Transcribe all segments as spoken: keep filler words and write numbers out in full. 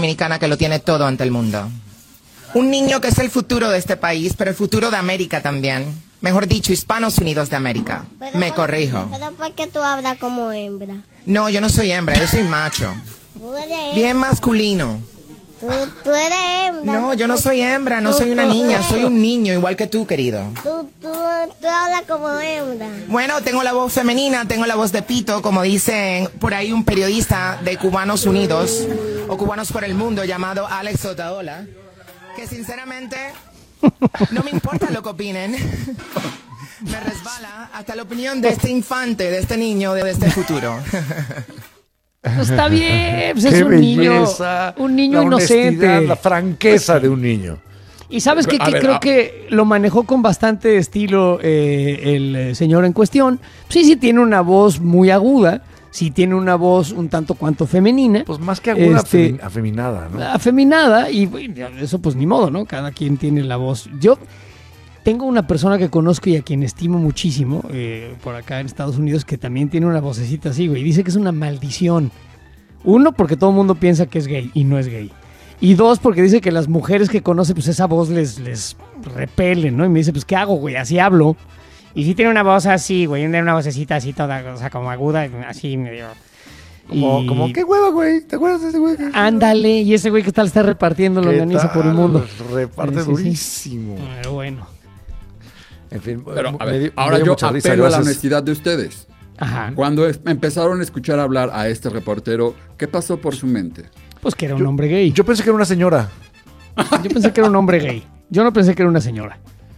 Dominicana que lo tiene todo ante el mundo. Un niño que es el futuro de este país, pero el futuro de América también. Mejor dicho, Hispanos Unidos de América. Pero Me por- corrijo. Pero ¿por qué tú hablas como hembra? No, yo no soy hembra, yo soy macho. Tú eres hembra. Bien masculino. Tú, tú eres hembra. No, yo no soy hembra, no soy una niña, soy un niño, igual que tú, querido. Tú, tú, tú hablas como hembra. Bueno, tengo la voz femenina, tengo la voz de pito, como dicen por ahí un periodista de Cubanos Unidos o Cubanos por el Mundo llamado Alex Otaola, que sinceramente no me importa lo que opinen. Me resbala hasta la opinión de este infante, de este niño, de este futuro. Pues está bien, pues es Qué un belleza, niño, un niño la inocente. honestidad, la franqueza de un niño. Y sabes que, A que ver, creo a- que lo manejó con bastante estilo eh, el eh, señor en cuestión. Sí, sí tiene una voz muy aguda, sí tiene una voz un tanto cuanto femenina. Pues más que aguda, Este, afemi- afeminada, ¿no? Afeminada, y bueno, eso pues ni modo, ¿no? Cada quien tiene la voz. Yo tengo una persona que conozco y a quien estimo muchísimo, eh, por acá en Estados Unidos, que también tiene una vocecita así, güey, y dice que es una maldición. Uno, porque todo el mundo piensa que es gay y no es gay. Y dos, porque dice que las mujeres que conoce, pues esa voz les, les repele, ¿no? Y me dice, pues, ¿qué hago, güey? Así hablo. Y sí tiene una voz así, güey, tiene una vocecita así toda, o sea, como aguda, así medio... Como, y- como, ¿qué hueva, güey? ¿Te acuerdas de ese güey? Ándale, y ese güey que tal está repartiendo ¿Qué longaniza por el tal? mundo. Reparte Sí, sí, sí. durísimo. Pero bueno. En fin, Pero, me a ver, dio- me ahora dio yo mucha risa, apelo a la gracias. honestidad de ustedes. Ajá. Cuando es- empezaron a escuchar hablar a este reportero, ¿qué pasó por su mente? Pues que era un hombre gay. Yo, Yo pensé que era una señora. pensé que era un hombre gay. Yo no pensé que era una señora.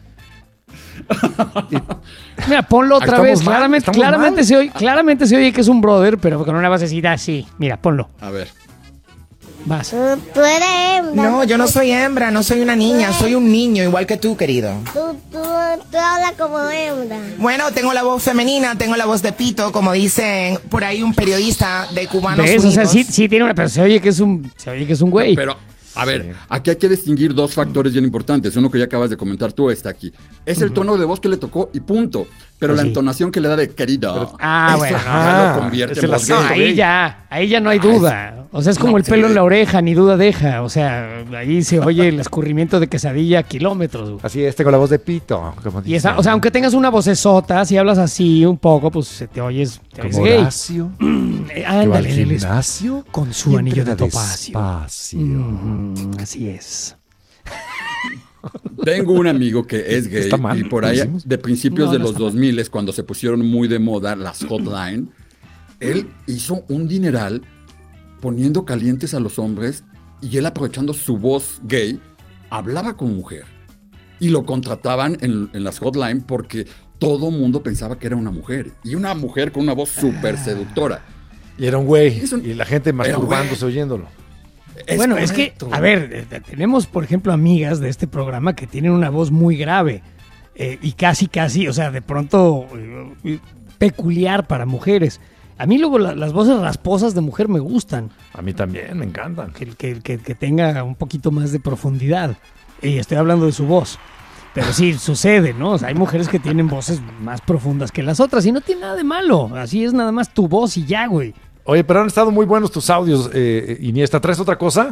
Mira, ponlo otra Estamos vez. mal, claramente, estamos claramente, mal. se oye, claramente se oye que es un brother, pero con una basecita así. Mira, ponlo. A ver. Vas. Tú, tú eres hembra. No, yo no soy hembra, no soy una niña, soy un niño, igual que tú, querido. Tú, tú, tú hablas como hembra. Bueno, tengo la voz femenina, tengo la voz de pito, como dicen por ahí un periodista de Cubanos ¿Ves? Unidos. O sea, sí, sí tiene una, pero se oye que es un, se oye que es un güey. Pero, a ver, aquí hay que distinguir dos factores bien importantes. Uno que ya acabas de comentar tú está aquí. Es el tono de voz que le tocó y punto. Pero Pues la sí. entonación que le da de querida. Ah, eso bueno, ya no. lo convierte Es en el voz acento No, gay. ahí ya, ahí ya no hay duda. O sea, es como no, el pelo sí. en la oreja, ni duda deja. O sea, ahí se oye el escurrimiento de quesadilla a kilómetros. güey. Así es, tengo la voz de pito. Como Y esa, dicen. o sea, aunque tengas una vocesota, si hablas así un poco, pues se te oyes, te oyes Como gay. Horacio, Eh, que va al ándale, en el es- gimnasio con su y anillo de entrena topacio. despacio. Mm, así es. Tengo un amigo que es gay Está mal, y por ¿lo ahí decimos? de principios No, de no los está mal. dos mil, cuando se pusieron muy de moda las hotline, él hizo un dineral poniendo calientes a los hombres y él aprovechando su voz gay, hablaba con mujer. Y lo contrataban en, en las hotline porque todo mundo pensaba que era una mujer. Y una mujer con una voz súper seductora. Y era un güey. Es un- Y la gente Era un masturbándose güey. oyéndolo. Es bueno, es que, correcto. a ver, eh, eh, tenemos, por ejemplo, amigas de este programa que tienen una voz muy grave eh, y casi, casi, o sea, de pronto eh, peculiar para mujeres. A mí luego la- las voces rasposas de mujer me gustan, A mí también, me encantan. que, que, que, que tenga un poquito más de profundidad. Y estoy hablando de su voz. Pero sí, sucede, ¿no? O sea, hay mujeres que tienen voces más profundas que las otras y no tiene nada de malo. Así es nada más tu voz y ya, güey. Oye, pero han estado muy buenos tus audios, eh, Iniesta. ¿Traes otra cosa?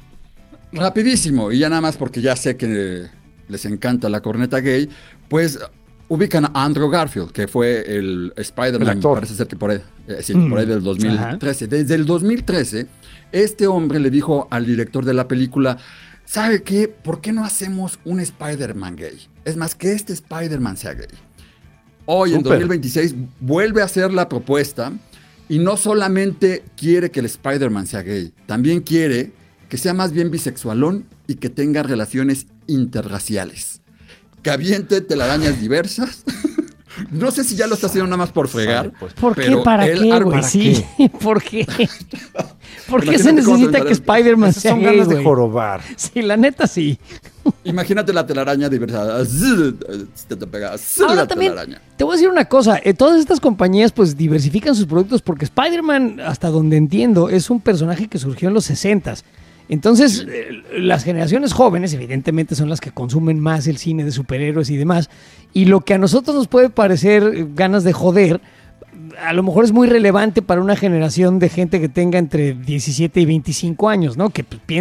Rapidísimo, y ya nada más porque ya sé que les encanta la corneta gay, pues ubican a Andrew Garfield, que fue el El Spider-Man, actor. parece ser que por ahí, eh, sí, Mm. por ahí del dos mil trece. Desde el dos mil trece, este hombre le dijo al director de la película, ¿sabe qué? ¿Por qué no hacemos un Spider-Man gay? Es más, que este Spider-Man sea gay. Hoy, en Súper. dos mil veintiséis, vuelve a hacer la propuesta y no solamente quiere que el Spider-Man sea gay, también quiere que sea más bien bisexualón y que tenga relaciones interraciales. Que aviente telarañas diversas. No sé si ya lo está haciendo nada más por fregar. Vale, pues. ¿Por qué? pero ¿Para él qué, arma- güey? ¿para Sí, ¿por qué? ¿Por qué se Imagínate cómo necesita se que aventaron. Spider-Man Esas sea son gay, ganas de güey? jorobar. Sí, la neta sí. Imagínate la telaraña diversa. Te te pega. Ahora La también, telaraña. te voy a decir una cosa. eh, todas estas compañías pues diversifican sus productos porque Spider-Man, hasta donde entiendo, es un personaje que surgió en los sesentas. Entonces, eh, las generaciones jóvenes, evidentemente, son las que consumen más el cine de superhéroes y demás. Y lo que a nosotros nos puede parecer eh, ganas de joder, a lo mejor es muy relevante para una generación de gente que tenga entre diecisiete y veinticinco años, ¿no? Que pues, piensa